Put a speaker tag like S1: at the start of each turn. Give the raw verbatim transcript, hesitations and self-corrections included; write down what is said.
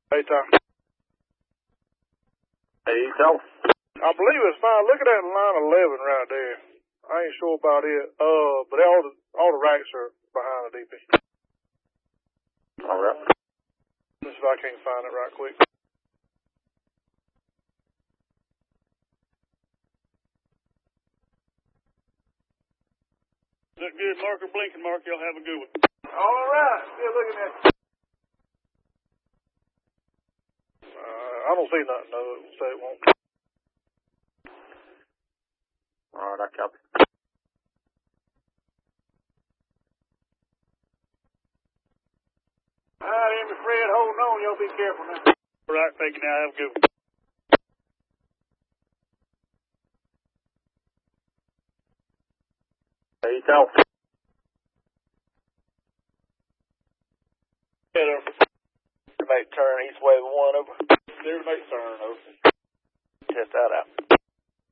S1: Hey, Tom.
S2: Hey, Tom.
S1: I believe it's fine. Look at that line eleven right there. I ain't sure about it. Uh, but all the all the racks are behind the D P.
S2: All right.
S1: Let's see if I can't find it right quick.
S3: Look good, Marker, blinking, Mark. Y'all have a good one.
S1: All right. Still looking at. Uh, I don't see nothing. No, it say it won't.
S2: All right, I copy.
S1: All right, Amy Fred, holding on. Y'all be careful now.
S3: All right, thank you. Now have a good one.
S2: Hey, Tom.
S3: Head over.
S2: Make turn east way one over.
S3: Clear to make turn over.
S2: Test that out.